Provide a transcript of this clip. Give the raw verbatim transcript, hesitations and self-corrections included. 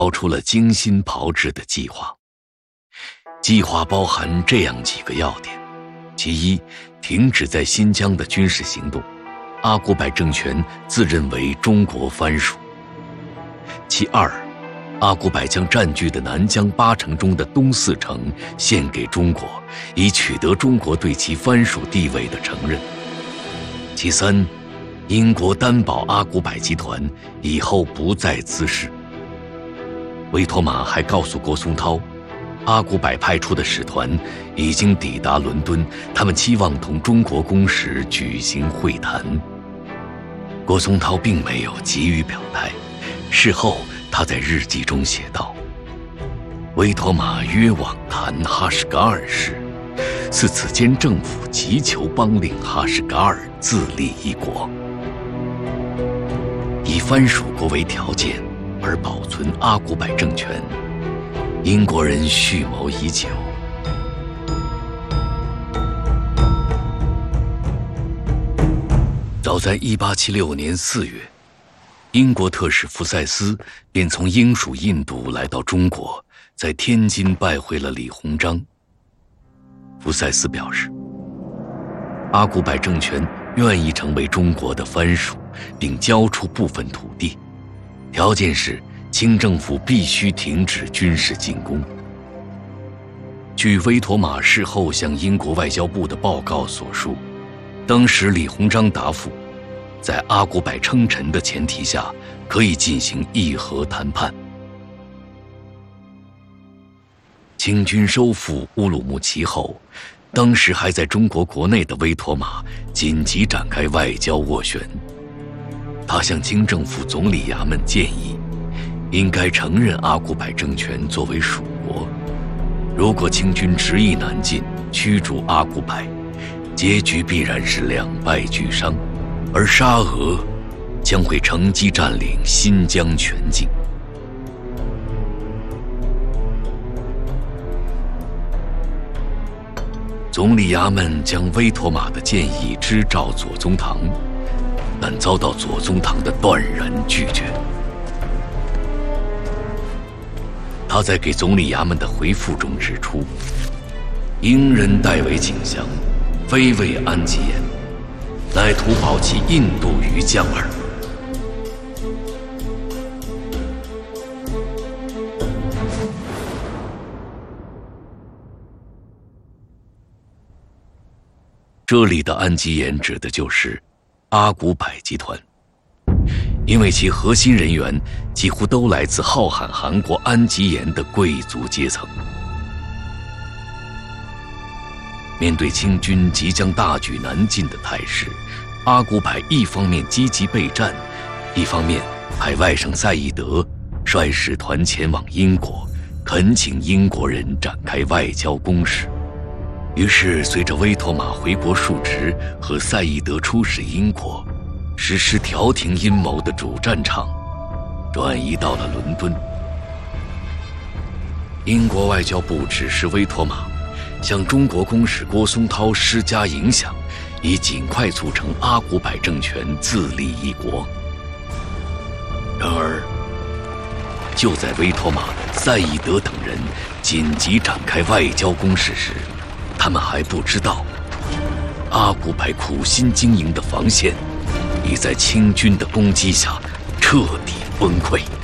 抛出了精心炮制的计划。计划包含这样几个要点：其一，停止在新疆的军事行动，阿古柏政权自认为中国藩属；其二，阿古柏将占据的南疆八城中的东四城献给中国，以取得中国对其藩属地位的承认；其三，英国担保阿古柏集团以后不再滋事。维托马还告诉郭松涛，阿古柏派出的使团已经抵达伦敦，他们期望同中国公使举行会谈。郭松涛并没有急于表态，事后他在日记中写道：维托马约往谈哈什噶尔时，似此间政府急求邦令哈什噶尔自立一国，以藩属国为条件而保存阿古柏政权，英国人蓄谋已久。早在一八七六年四月，英国特使福塞斯便从英属印度来到中国，在天津拜会了李鸿章。福塞斯表示，阿古柏政权愿意成为中国的藩属，并交出部分土地，条件是清政府必须停止军事进攻。据威妥玛事后向英国外交部的报告所述，当时李鸿章答复，在阿古柏称臣的前提下，可以进行议和谈判。清军收复乌鲁木齐后，当时还在中国国内的威妥玛紧急展开外交斡旋。他向清政府总理衙门建议，应该承认阿古柏政权作为属国。如果清军执意南进，驱逐阿古柏，结局必然是两败俱伤，而沙俄将会乘机占领新疆全境。总理衙门将威妥玛的建议支召左宗棠，但遭到左宗棠的断然拒绝。他在给总理衙门的回复中指出，英人代为请降，非为安吉延，乃图保其印度于疆耳。这里的安吉延指的就是阿古柏集团，因为其核心人员几乎都来自浩瀚韩国安吉延的贵族阶层。面对清军即将大举南进的态势，阿古柏一方面积极备战，一方面派外甥赛义德率使团前往英国，恳请英国人展开外交攻势。于是随着威妥玛回国述职和赛义德出使英国，实施调停阴谋的主战场转移到了伦敦。英国外交部指示威妥玛向中国公使郭松涛施加影响，以尽快促成阿古柏政权自立一国。然而就在威妥玛、赛义德等人紧急展开外交攻势时，他们还不知道，阿古柏苦心经营的防线已在清军的攻击下彻底崩溃。